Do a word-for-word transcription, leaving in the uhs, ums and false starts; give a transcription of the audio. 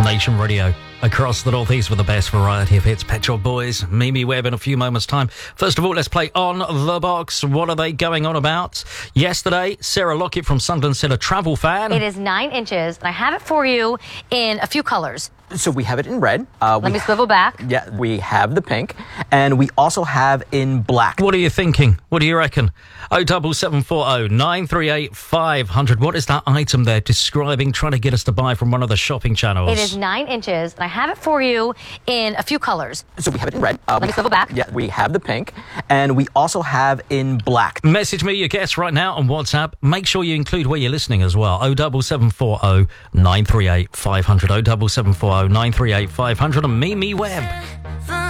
Nation Radio. Across the northeast with the best variety of hits. Pet Shop Boys, Mimi Webb in a few moments' time. First of all, let's play On The Box. What are they going on about? Yesterday, Sarah Lockett from Sunderland said a travel fan. It is nine inches, and I have it for you in a few colors. So we have it in red. Uh, Let me swivel back. Yeah, we have the pink, and we also have in black. What are you thinking? What do you reckon? oh seven seven four oh nine three eight five hundred. What is that item there describing, trying to get us to buy from one of the shopping channels? It is nine inches, and I have it for you in a few colors. So we have it in red. Uh, Let me swivel back. Yeah, we have the pink, and we also have in black. Message me your guess right now on WhatsApp. Make sure you include where you're listening as well. oh seven seven four oh nine three eight five hundred. oh seven seven four oh nine three eight five hundred and Mimi Webb.